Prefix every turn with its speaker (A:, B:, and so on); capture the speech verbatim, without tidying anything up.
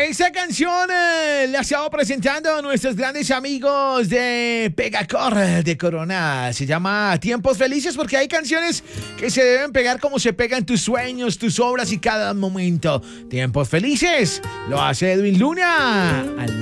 A: Esta canción eh, la estaba presentando nuestros grandes amigos de Pegacor de Corona. Se llama Tiempos Felices porque hay canciones que se deben pegar como se pegan tus sueños, tus obras y cada momento. Tiempos Felices lo hace Edwin Luna.